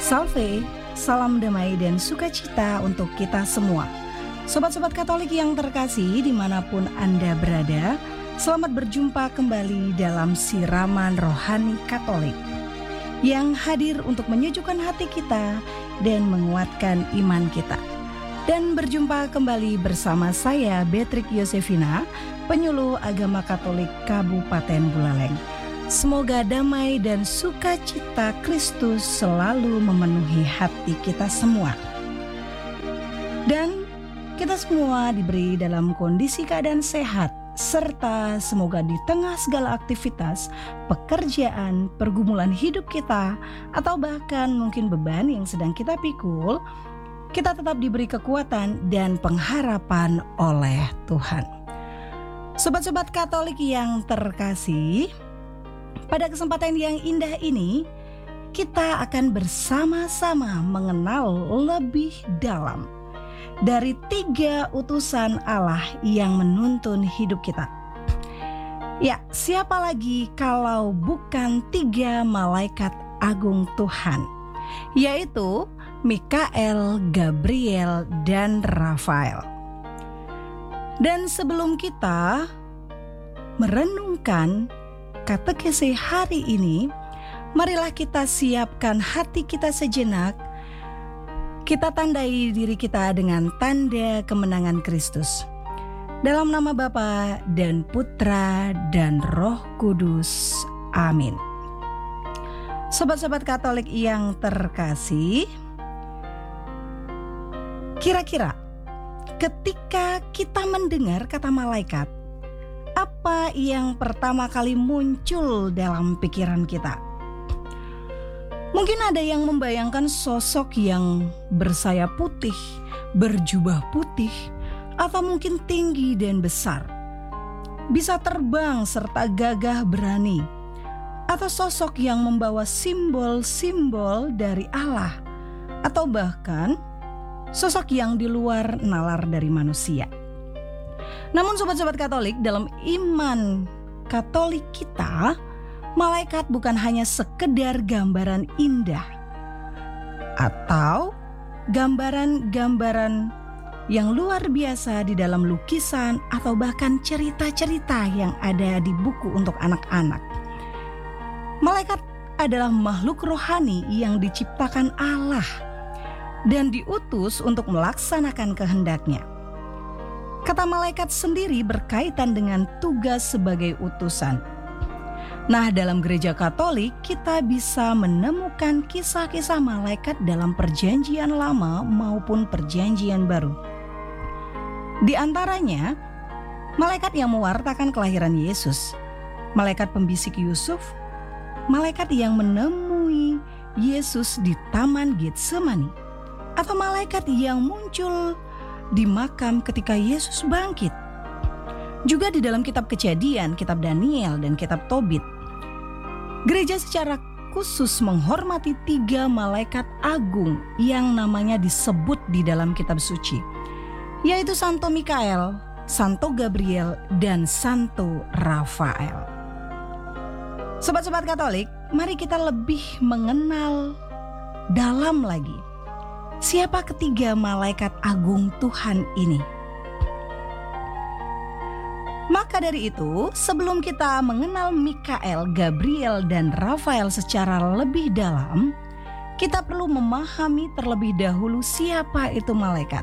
Salve, salam damai dan sukacita untuk kita semua. Sobat-sobat Katolik yang terkasih dimanapun Anda berada, selamat berjumpa kembali dalam Siraman Rohani Katolik yang hadir untuk menyejukkan hati kita dan menguatkan iman kita. Dan berjumpa kembali bersama saya, Beatrix Yosefina, penyuluh agama Katolik Kabupaten Buleleng. Semoga damai dan sukacita Kristus selalu memenuhi hati kita semua. Dan kita semua diberi dalam kondisi keadaan sehat, serta semoga di tengah segala aktivitas, pekerjaan, pergumulan hidup kita, atau bahkan mungkin beban yang sedang kita pikul, kita tetap diberi kekuatan dan pengharapan oleh Tuhan. Sobat-sobat Katolik yang terkasih, pada kesempatan yang indah ini, kita akan bersama-sama mengenal lebih dalam dari 3 utusan Allah yang menuntun hidup kita. Ya, siapa lagi kalau bukan 3 malaikat agung Tuhan, yaitu Mikael, Gabriel, dan Rafael. Dan sebelum kita merenungkan katekese hari ini, marilah kita siapkan hati kita sejenak. Kita tandai diri kita dengan tanda kemenangan Kristus. Dalam nama Bapa dan Putra dan Roh Kudus. Amin. Sobat-sobat Katolik yang terkasih, kira-kira ketika kita mendengar kata malaikat, apa yang pertama kali muncul dalam pikiran kita? Mungkin ada yang membayangkan sosok yang bersayap putih, berjubah putih, atau mungkin tinggi dan besar, bisa terbang serta gagah berani, atau sosok yang membawa simbol-simbol dari Allah, atau bahkan sosok yang di luar nalar dari manusia. Namun sobat-sobat Katolik, dalam iman Katolik kita, malaikat bukan hanya sekedar gambaran indah atau gambaran-gambaran yang luar biasa di dalam lukisan atau bahkan cerita-cerita yang ada di buku untuk anak-anak. Malaikat adalah makhluk rohani yang diciptakan Allah dan diutus untuk melaksanakan kehendaknya. Kata malaikat sendiri berkaitan dengan tugas sebagai utusan. Nah, dalam gereja Katolik kita bisa menemukan kisah-kisah malaikat dalam perjanjian lama maupun perjanjian baru. Di antaranya, malaikat yang mewartakan kelahiran Yesus, malaikat pembisik Yusuf, malaikat yang menemui Yesus di Taman Getsemani, atau malaikat yang muncul di makam ketika Yesus bangkit. Juga di dalam kitab Kejadian, kitab Daniel, dan kitab Tobit. Gereja secara khusus menghormati 3 malaikat agung yang namanya disebut di dalam kitab suci, yaitu Santo Mikael, Santo Gabriel, dan Santo Rafael. Sobat-sobat Katolik, mari kita lebih mengenal dalam lagi siapa ketiga malaikat agung Tuhan ini. Maka dari itu, sebelum kita mengenal Mikael, Gabriel, dan Rafael secara lebih dalam, kita perlu memahami terlebih dahulu siapa itu malaikat.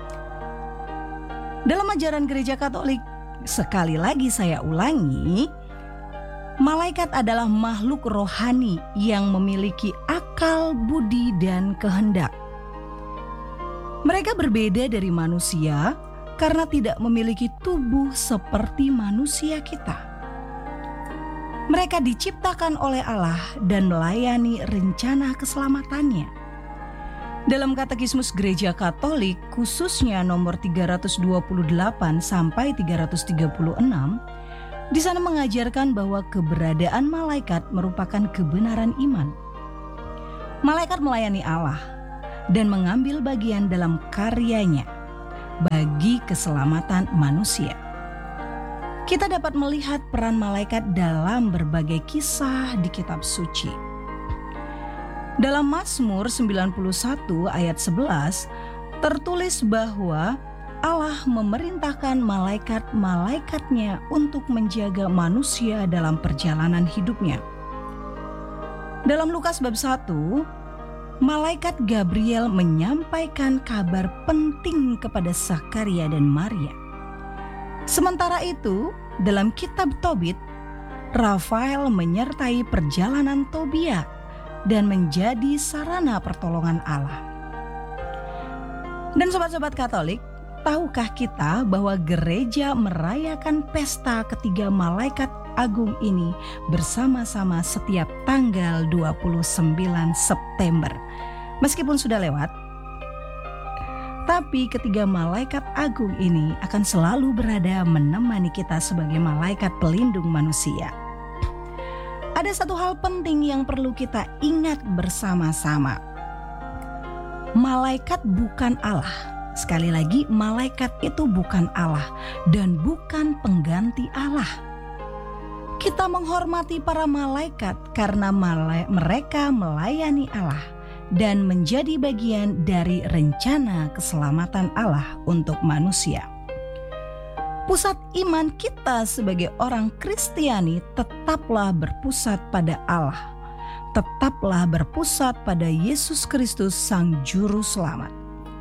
Dalam ajaran gereja Katolik, sekali lagi saya ulangi, malaikat adalah makhluk rohani yang memiliki akal, budi, dan kehendak. Mereka berbeda dari manusia karena tidak memiliki tubuh seperti manusia kita. Mereka diciptakan oleh Allah dan melayani rencana keselamatannya. Dalam Katekismus Gereja Katolik, khususnya nomor 328 sampai 336, di sana mengajarkan bahwa keberadaan malaikat merupakan kebenaran iman. Malaikat melayani Allah dan mengambil bagian dalam karyanya bagi keselamatan manusia. Kita dapat melihat peran malaikat dalam berbagai kisah di kitab suci. Dalam Mazmur 91 ayat 11 tertulis bahwa Allah memerintahkan malaikat-malaikatnya untuk menjaga manusia dalam perjalanan hidupnya. Dalam Lukas bab 1, malaikat Gabriel menyampaikan kabar penting kepada Zakaria dan Maria. Sementara itu, dalam kitab Tobit, Rafael menyertai perjalanan Tobia dan menjadi sarana pertolongan Allah. Dan sobat-sobat Katolik, tahukah kita bahwa gereja merayakan pesta ketiga malaikat agung ini bersama-sama setiap tanggal 29 September? Meskipun sudah lewat, tapi ketiga malaikat agung ini akan selalu berada menemani kita sebagai malaikat pelindung manusia. Ada satu hal penting yang perlu kita ingat bersama-sama. Malaikat bukan Allah. Sekali lagi, malaikat itu bukan Allah dan bukan pengganti Allah. Kita menghormati para malaikat karena mereka melayani Allah dan menjadi bagian dari rencana keselamatan Allah untuk manusia. Pusat iman kita sebagai orang Kristiani tetaplah berpusat pada Allah. Tetaplah berpusat pada Yesus Kristus Sang Juru Selamat.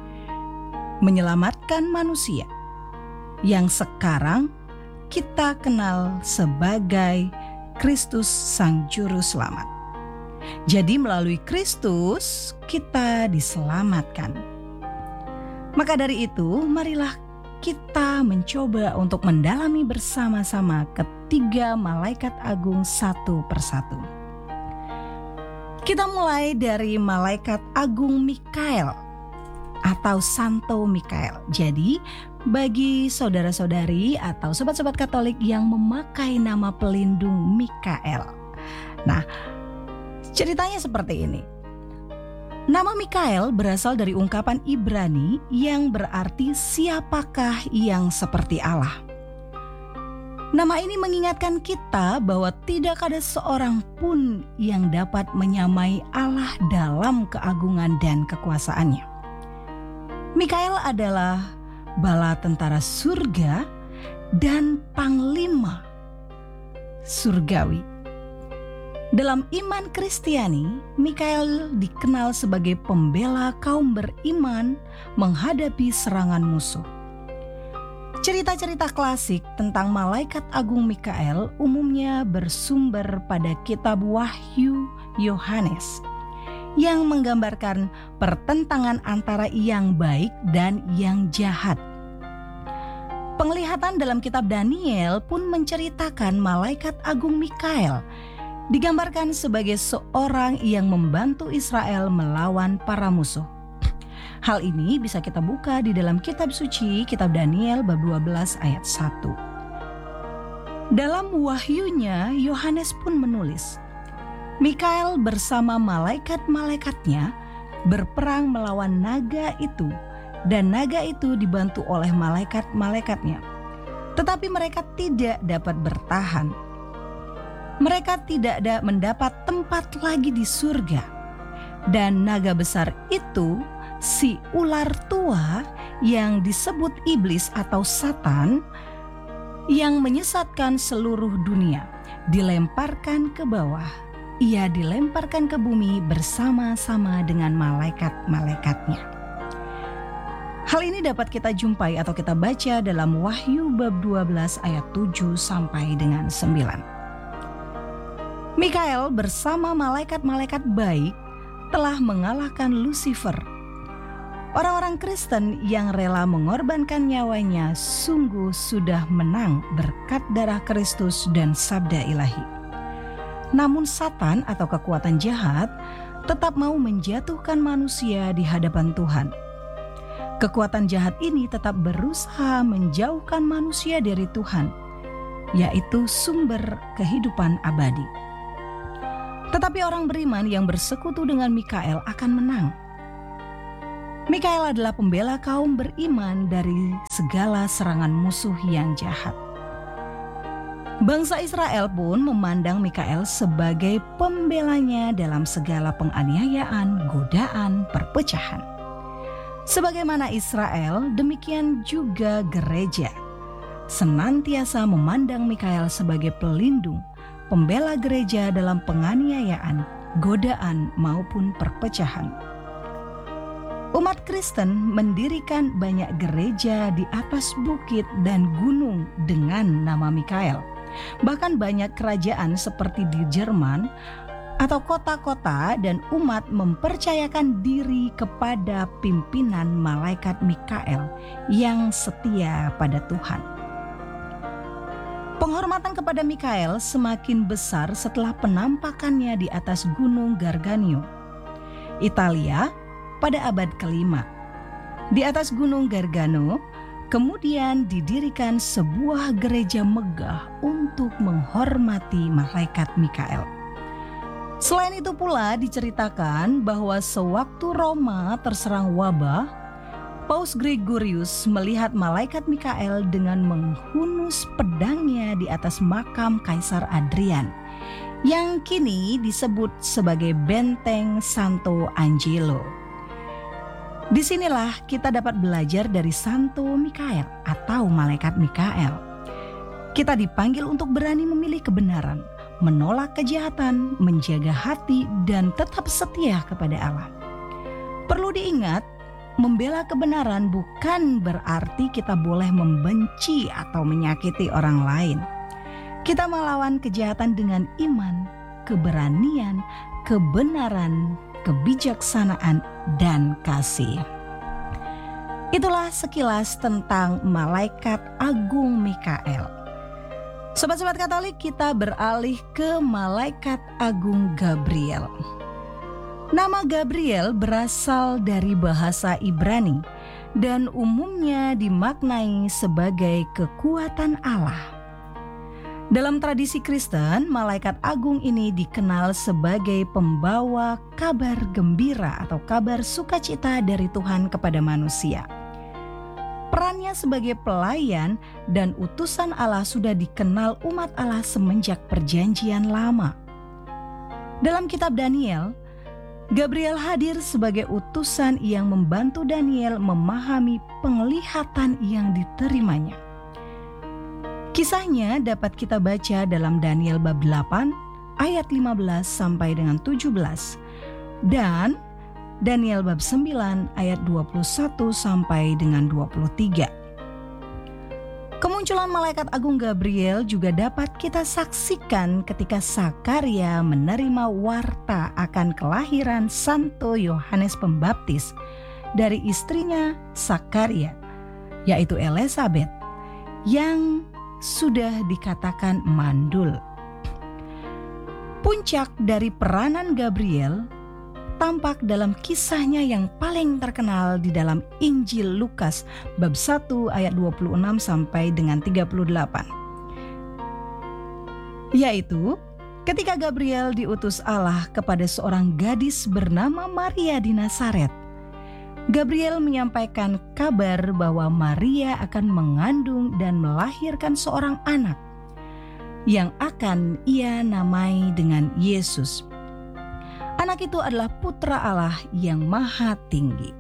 Menyelamatkan manusia yang sekarang kita kenal sebagai Kristus Sang Juru Selamat. Jadi melalui Kristus kita diselamatkan. Maka dari itu, marilah kita mencoba untuk mendalami bersama-sama ketiga malaikat agung satu persatu. Kita mulai dari malaikat agung Mikael atau Santo Mikael. Jadi bagi saudara-saudari atau sobat-sobat Katolik yang memakai nama pelindung Mikael. Nah, ceritanya seperti ini. Nama Mikael berasal dari ungkapan Ibrani yang berarti siapakah yang seperti Allah. Nama ini mengingatkan kita bahwa tidak ada seorang pun yang dapat menyamai Allah dalam keagungan dan kekuasaannya. Mikael adalah bala tentara surga dan panglima surgawi. Dalam iman Kristiani, Mikael dikenal sebagai pembela kaum beriman menghadapi serangan musuh. Cerita-cerita klasik tentang malaikat agung Mikael umumnya bersumber pada kitab Wahyu Yohanes yang menggambarkan pertentangan antara yang baik dan yang jahat. Penglihatan dalam kitab Daniel pun menceritakan malaikat agung Mikael digambarkan sebagai seorang yang membantu Israel melawan para musuh. Hal ini bisa kita buka di dalam kitab suci, kitab Daniel bab 12 ayat 1. Dalam wahyunya, Yohanes pun menulis, Mikael bersama malaikat-malaikatnya berperang melawan naga itu, dan naga itu dibantu oleh malaikat-malaikatnya. Tetapi mereka tidak dapat bertahan. Mereka tidak mendapat tempat lagi di surga. Dan naga besar itu, si ular tua yang disebut iblis atau Satan, yang menyesatkan seluruh dunia, dilemparkan ke bawah. Ia dilemparkan ke bumi bersama-sama dengan malaikat-malaikatnya. Hal ini dapat kita jumpai atau kita baca dalam Wahyu bab 12 ayat 7 sampai dengan 9. Mikael bersama malaikat-malaikat baik telah mengalahkan Lucifer. Orang-orang Kristen yang rela mengorbankan nyawanya sungguh sudah menang berkat darah Kristus dan sabda ilahi. Namun Satan atau kekuatan jahat tetap mau menjatuhkan manusia di hadapan Tuhan. Kekuatan jahat ini tetap berusaha menjauhkan manusia dari Tuhan, yaitu sumber kehidupan abadi. Tetapi orang beriman yang bersekutu dengan Mikael akan menang. Mikael adalah pembela kaum beriman dari segala serangan musuh yang jahat. Bangsa Israel pun memandang Mikael sebagai pembelanya dalam segala penganiayaan, godaan, perpecahan. Sebagaimana Israel, demikian juga gereja senantiasa memandang Mikael sebagai pelindung, pembela gereja dalam penganiayaan, godaan maupun perpecahan. Umat Kristen mendirikan banyak gereja di atas bukit dan gunung dengan nama Mikael. Bahkan banyak kerajaan seperti di Jerman atau kota-kota dan umat mempercayakan diri kepada pimpinan malaikat Mikael yang setia pada Tuhan. Penghormatan kepada Mikael semakin besar setelah penampakannya di atas gunung Garganio, Italia pada abad ke-5. Di atas gunung Gargano kemudian didirikan sebuah gereja megah untuk menghormati malaikat Mikael. Selain itu pula diceritakan bahwa sewaktu Roma terserang wabah, Paus Gregorius melihat malaikat Mikael dengan menghunus pedangnya di atas makam Kaisar Adrian, yang kini disebut sebagai benteng Santo Angelo. Disinilah kita dapat belajar dari Santo Mikael atau malaikat Mikael. Kita dipanggil untuk berani memilih kebenaran, menolak kejahatan, menjaga hati, dan tetap setia kepada Allah. Perlu diingat, membela kebenaran bukan berarti kita boleh membenci atau menyakiti orang lain. Kita melawan kejahatan dengan iman, keberanian, kebenaran, kebijaksanaan, dan kasih. Itulah sekilas tentang malaikat agung Mikael. Sobat-sobat Katolik, kita beralih ke malaikat agung Gabriel. Nama Gabriel berasal dari bahasa Ibrani dan umumnya dimaknai sebagai kekuatan Allah. Dalam tradisi Kristen, malaikat agung ini dikenal sebagai pembawa kabar gembira atau kabar sukacita dari Tuhan kepada manusia. Perannya sebagai pelayan dan utusan Allah sudah dikenal umat Allah semenjak Perjanjian Lama. Dalam kitab Daniel, Gabriel hadir sebagai utusan yang membantu Daniel memahami penglihatan yang diterimanya. Kisahnya dapat kita baca dalam Daniel bab 8 ayat 15 sampai dengan 17 dan Daniel bab 9 ayat 21 sampai dengan 23. Kemunculan malaikat agung Gabriel juga dapat kita saksikan ketika Sakaria menerima warta akan kelahiran Santo Yohanes Pembaptis dari istrinya Sakaria, yaitu Elisabet, yang sudah dikatakan mandul. Puncak dari peranan Gabriel tampak dalam kisahnya yang paling terkenal di dalam Injil Lukas bab 1 ayat 26 sampai dengan 38. Yaitu ketika Gabriel diutus Allah kepada seorang gadis bernama Maria di Nazaret. Gabriel menyampaikan kabar bahwa Maria akan mengandung dan melahirkan seorang anak yang akan ia namai dengan Yesus. Anak itu adalah putra Allah yang maha tinggi.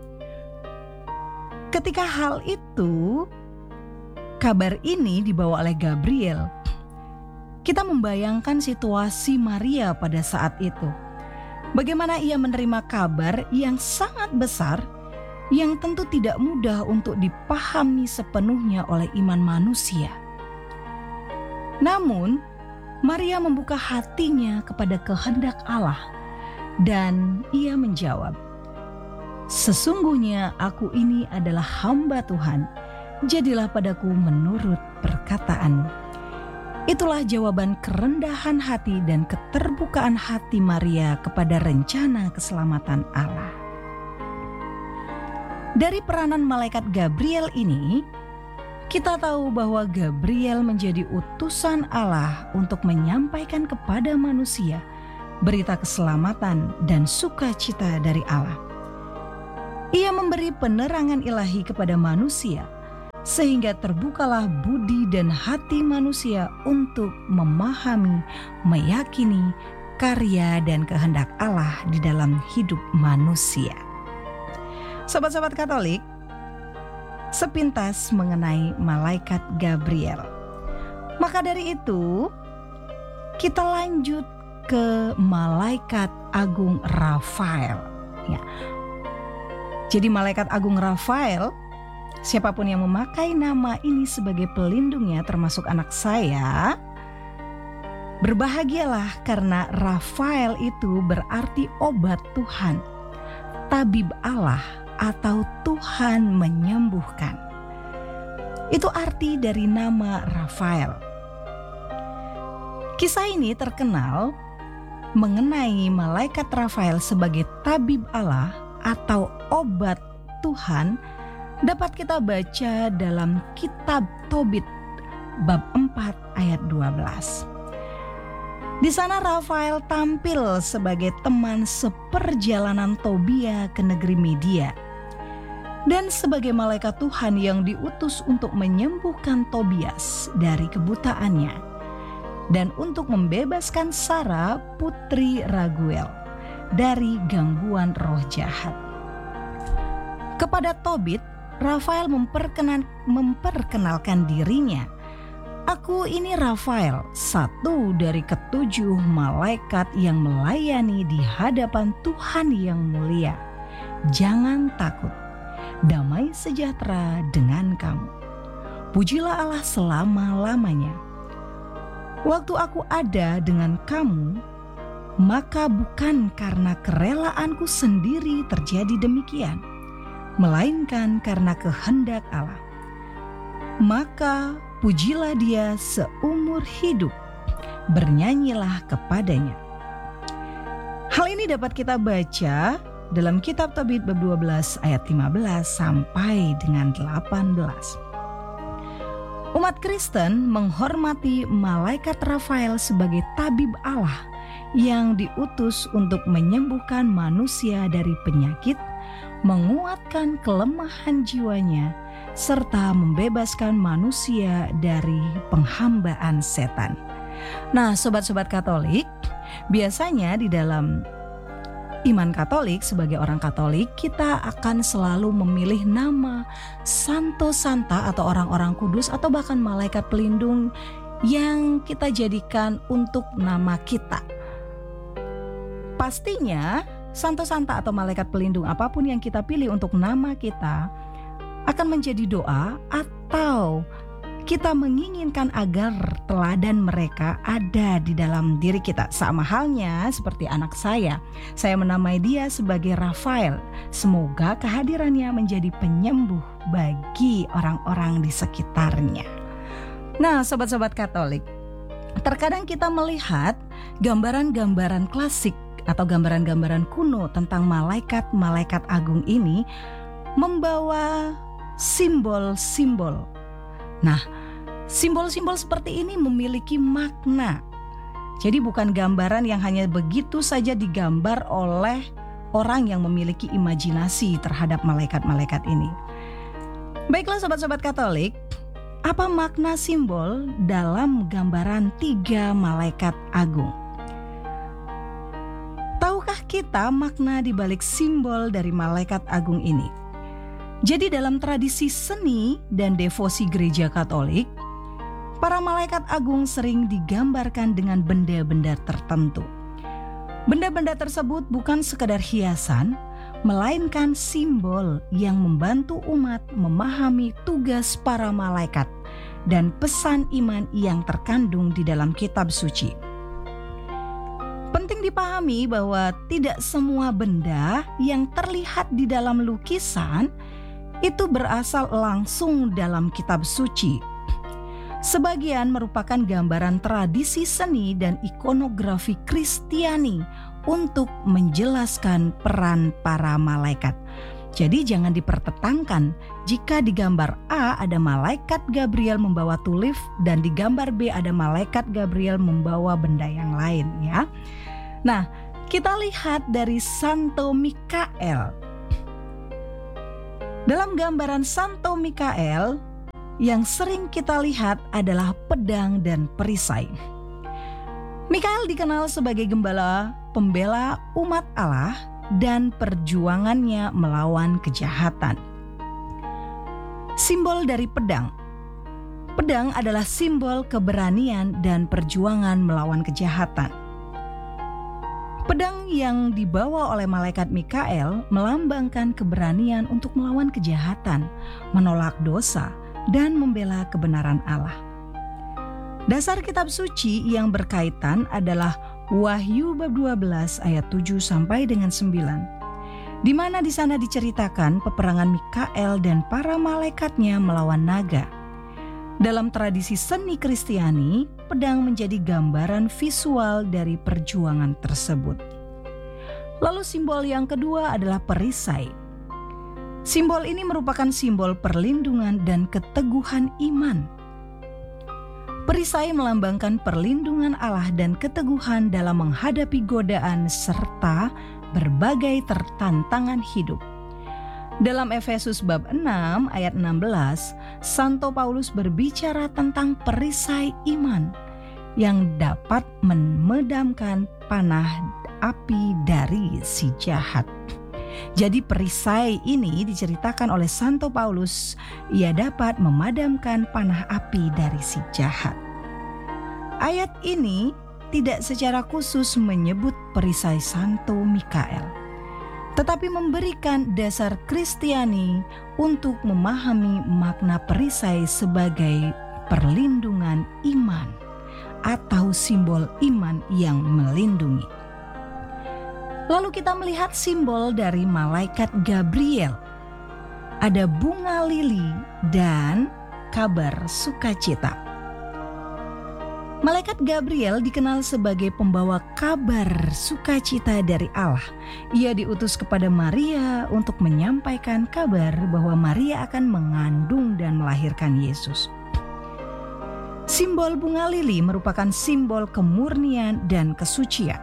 Ketika hal itu, kabar ini dibawa oleh Gabriel, kita membayangkan situasi Maria pada saat itu. Bagaimana ia menerima kabar yang sangat besar yang tentu tidak mudah untuk dipahami sepenuhnya oleh iman manusia. Namun, Maria membuka hatinya kepada kehendak Allah dan ia menjawab, "Sesungguhnya aku ini adalah hamba Tuhan, jadilah padaku menurut perkataan-Mu." Itulah jawaban kerendahan hati dan keterbukaan hati Maria kepada rencana keselamatan Allah. Dari peranan malaikat Gabriel ini, kita tahu bahwa Gabriel menjadi utusan Allah untuk menyampaikan kepada manusia berita keselamatan dan sukacita dari Allah. Ia memberi penerangan ilahi kepada manusia sehingga terbukalah budi dan hati manusia untuk memahami, meyakini karya dan kehendak Allah di dalam hidup manusia. Sobat-sobat Katolik, sepintas mengenai malaikat Gabriel. Maka dari itu, kita lanjut ke malaikat agung Rafael. Ya. Jadi malaikat agung Rafael, siapapun yang memakai nama ini sebagai pelindungnya termasuk anak saya, berbahagialah karena Rafael itu berarti obat Tuhan, tabib Allah atau Tuhan menyembuhkan. Itu arti dari nama Rafael. Kisah ini terkenal mengenai malaikat Rafael sebagai tabib Allah atau obat Tuhan dapat kita baca dalam kitab Tobit bab 4 ayat 12. Di sana Rafael tampil sebagai teman seperjalanan Tobia ke negeri Media dan sebagai malaikat Tuhan yang diutus untuk menyembuhkan Tobias dari kebutaannya dan untuk membebaskan Sara putri Raguel dari gangguan roh jahat. Kepada Tobit, Rafael memperkenalkan dirinya. Aku ini Rafael, satu dari ketujuh malaikat yang melayani di hadapan Tuhan yang mulia. Jangan takut, damai sejahtera dengan kamu. Pujilah Allah selama-lamanya. Waktu aku ada dengan kamu, maka bukan karena kerelaanku sendiri terjadi demikian, melainkan karena kehendak Allah. Maka pujilah Dia seumur hidup, bernyanyilah kepadanya. Hal ini dapat kita baca dalam kitab Tobit bab 12 ayat 15 sampai dengan 18. Umat Kristen menghormati malaikat Rafael sebagai tabib Allah yang diutus untuk menyembuhkan manusia dari penyakit, menguatkan kelemahan jiwanya, serta membebaskan manusia dari penghambaan setan. Nah, sobat-sobat Katolik, biasanya di dalam iman Katolik, sebagai orang Katolik, kita akan selalu memilih nama Santo Santa atau orang-orang kudus atau bahkan malaikat pelindung yang kita jadikan untuk nama kita. Pastinya Santo Santa atau malaikat pelindung apapun yang kita pilih untuk nama kita akan menjadi doa atau kita menginginkan agar teladan mereka ada di dalam diri kita. Sama halnya seperti anak saya menamai dia sebagai Rafael. Semoga kehadirannya menjadi penyembuh bagi orang-orang di sekitarnya. Nah, sobat-sobat Katolik, terkadang kita melihat gambaran-gambaran klasik atau gambaran-gambaran kuno tentang malaikat-malaikat agung ini membawa simbol-simbol. Nah, simbol-simbol seperti ini memiliki makna. Jadi bukan gambaran yang hanya begitu saja digambar oleh orang yang memiliki imajinasi terhadap malaikat-malaikat ini. Baiklah sobat-sobat Katolik, apa makna simbol dalam gambaran 3 malaikat agung? Tahukah kita makna di balik simbol dari malaikat agung ini? Jadi dalam tradisi seni dan devosi gereja Katolik, para malaikat agung sering digambarkan dengan benda-benda tertentu. Benda-benda tersebut bukan sekadar hiasan, melainkan simbol yang membantu umat memahami tugas para malaikat dan pesan iman yang terkandung di dalam kitab suci. Penting dipahami bahwa tidak semua benda yang terlihat di dalam lukisan itu berasal langsung dalam kitab suci. Sebagian merupakan gambaran tradisi seni dan ikonografi Kristiani untuk menjelaskan peran para malaikat. Jadi jangan dipertentangkan. Jika di gambar A ada malaikat Gabriel membawa tulip dan di gambar B ada malaikat Gabriel membawa benda yang lain ya. Nah, kita lihat dari Santo Mikael. Dalam gambaran Santo Mikael, yang sering kita lihat adalah pedang dan perisai. Mikael dikenal sebagai gembala pembela umat Allah dan perjuangannya melawan kejahatan. Simbol dari pedang. Pedang adalah simbol keberanian dan perjuangan melawan kejahatan. Pedang yang dibawa oleh malaikat Mikael melambangkan keberanian untuk melawan kejahatan, menolak dosa, dan membela kebenaran Allah. Dasar kitab suci yang berkaitan adalah Wahyu bab 12 ayat 7 sampai dengan 9, di mana di sana diceritakan peperangan Mikael dan para malaikatnya melawan naga. Dalam tradisi seni Kristiani, pedang menjadi gambaran visual dari perjuangan tersebut. Lalu simbol yang kedua adalah perisai. Simbol ini merupakan simbol perlindungan dan keteguhan iman. Perisai melambangkan perlindungan Allah dan keteguhan dalam menghadapi godaan serta berbagai tantangan hidup. Dalam Efesus bab 6 ayat 16, Santo Paulus berbicara tentang perisai iman yang dapat memadamkan panah api dari si jahat. Jadi perisai ini diceritakan oleh Santo Paulus, ia dapat memadamkan panah api dari si jahat. Ayat ini tidak secara khusus menyebut perisai Santo Mikael, tetapi memberikan dasar Kristiani untuk memahami makna perisai sebagai perlindungan iman atau simbol iman yang melindungi. Lalu kita melihat simbol dari malaikat Gabriel. Ada bunga lili dan kabar sukacita. Malaikat Gabriel dikenal sebagai pembawa kabar sukacita dari Allah. Ia diutus kepada Maria untuk menyampaikan kabar bahwa Maria akan mengandung dan melahirkan Yesus. Simbol bunga lili merupakan simbol kemurnian dan kesucian.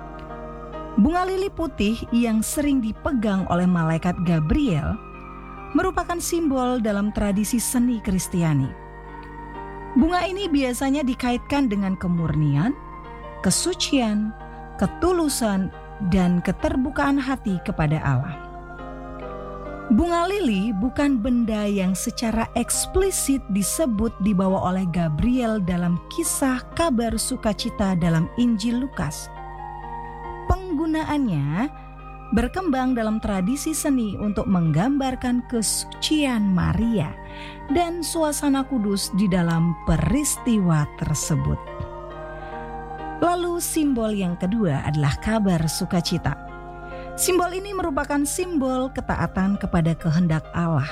Bunga lili putih yang sering dipegang oleh malaikat Gabriel merupakan simbol dalam tradisi seni Kristiani. Bunga ini biasanya dikaitkan dengan kemurnian, kesucian, ketulusan, dan keterbukaan hati kepada Allah. Bunga lili bukan benda yang secara eksplisit disebut dibawa oleh Gabriel dalam kisah kabar sukacita dalam Injil Lukas. Penggunaannya berkembang dalam tradisi seni untuk menggambarkan kesucian Maria dan suasana kudus di dalam peristiwa tersebut. Lalu simbol yang kedua adalah kabar sukacita. Simbol ini merupakan simbol ketaatan kepada kehendak Allah.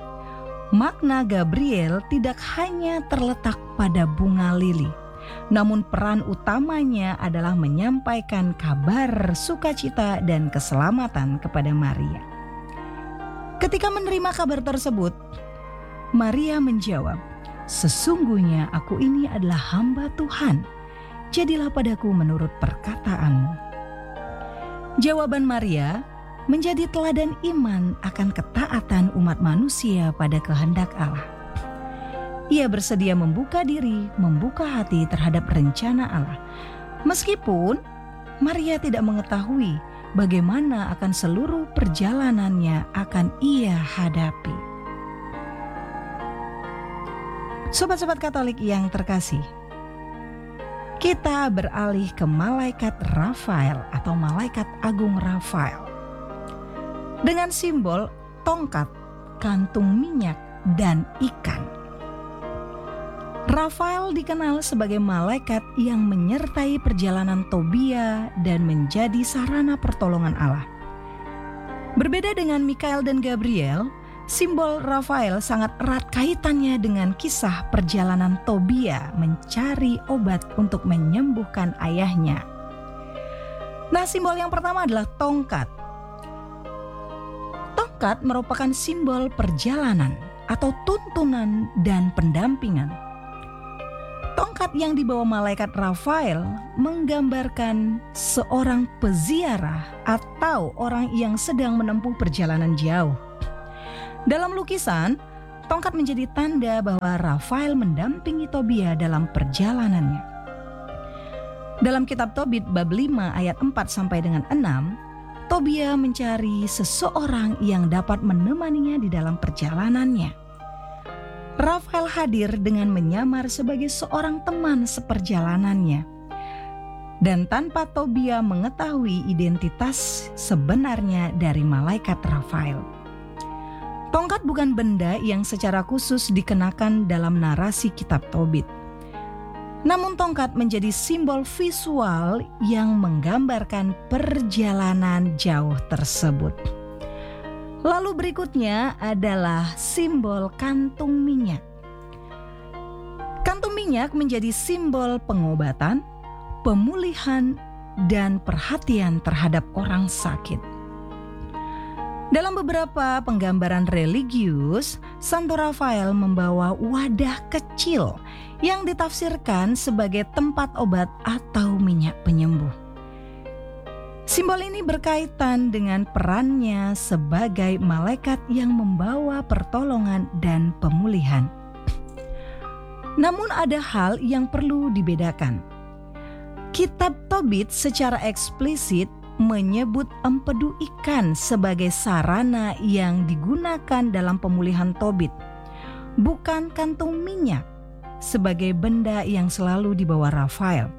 Makna Gabriel tidak hanya terletak pada bunga lili, namun peran utamanya adalah menyampaikan kabar sukacita dan keselamatan kepada Maria. Ketika menerima kabar tersebut, Maria menjawab, "Sesungguhnya aku ini adalah hamba Tuhan, jadilah padaku menurut perkataanmu." Jawaban Maria menjadi teladan iman akan ketaatan umat manusia pada kehendak Allah. Ia bersedia membuka diri, membuka hati terhadap rencana Allah. Meskipun Maria tidak mengetahui bagaimana akan seluruh perjalanannya akan ia hadapi. Sobat-sobat Katolik yang terkasih, kita beralih ke malaikat Rafael atau malaikat agung Rafael. Dengan simbol tongkat, kantung minyak, dan ikan. Rafael dikenal sebagai malaikat yang menyertai perjalanan Tobia dan menjadi sarana pertolongan Allah. Berbeda dengan Mikael dan Gabriel, simbol Rafael sangat erat kaitannya dengan kisah perjalanan Tobia mencari obat untuk menyembuhkan ayahnya. Nah, simbol yang pertama adalah tongkat. Tongkat merupakan simbol perjalanan atau tuntunan dan pendampingan. Tongkat yang dibawa malaikat Rafael menggambarkan seorang peziarah atau orang yang sedang menempuh perjalanan jauh. Dalam lukisan, Tongkat menjadi tanda bahwa Rafael mendampingi Tobia dalam perjalanannya. Dalam kitab Tobit bab 5 ayat 4 sampai dengan 6, Tobia mencari seseorang yang dapat menemaninya di dalam perjalanannya. Rafael hadir dengan menyamar sebagai seorang teman seperjalanannya. Dan tanpa Tobia mengetahui identitas sebenarnya dari malaikat Rafael. Tongkat bukan benda yang secara khusus dikenakan dalam narasi kitab Tobit. Namun tongkat menjadi simbol visual yang menggambarkan perjalanan jauh tersebut. Lalu berikutnya adalah simbol kantung minyak. Kantung minyak menjadi simbol pengobatan, pemulihan, dan perhatian terhadap orang sakit. Dalam beberapa penggambaran religius, Santo Rafael membawa wadah kecil yang ditafsirkan sebagai tempat obat atau minyak penyembuh. Simbol ini berkaitan dengan perannya sebagai malaikat yang membawa pertolongan dan pemulihan. Namun ada hal yang perlu dibedakan. Kitab Tobit secara eksplisit menyebut empedu ikan sebagai sarana yang digunakan dalam pemulihan Tobit, bukan kantung minyak sebagai benda yang selalu dibawa Rafael.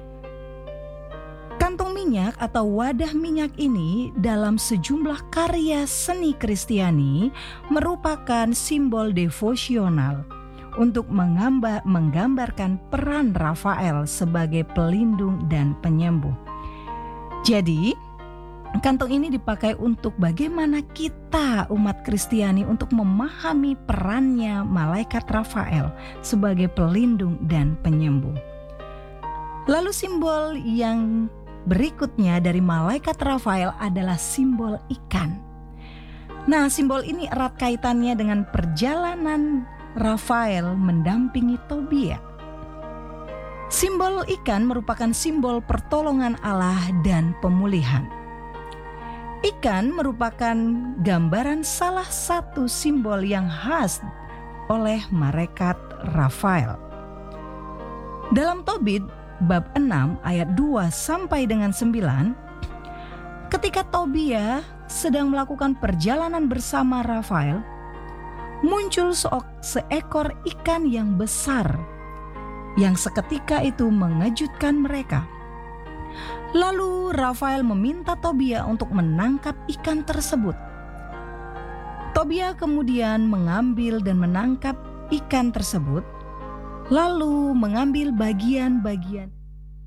Kantung minyak atau wadah minyak ini dalam sejumlah karya seni Kristiani merupakan simbol devosional untuk menggambarkan peran Rafael sebagai pelindung dan penyembuh. Jadi, kantung ini dipakai untuk bagaimana kita umat Kristiani untuk memahami perannya malaikat Rafael sebagai pelindung dan penyembuh. Lalu simbol yang berikutnya dari malaikat Rafael adalah simbol ikan. Nah, simbol ini erat kaitannya dengan perjalanan Rafael mendampingi Tobia. Simbol ikan merupakan simbol pertolongan Allah dan pemulihan. Ikan merupakan gambaran salah satu simbol yang khas oleh malaikat Rafael. Dalam Tobit bab 6 ayat 2 sampai dengan 9, ketika Tobia sedang melakukan perjalanan bersama Rafael, muncul seekor ikan yang besar yang seketika itu mengejutkan mereka. Lalu Rafael meminta Tobia untuk menangkap ikan tersebut. Tobia kemudian mengambil dan menangkap ikan tersebut, lalu mengambil bagian-bagian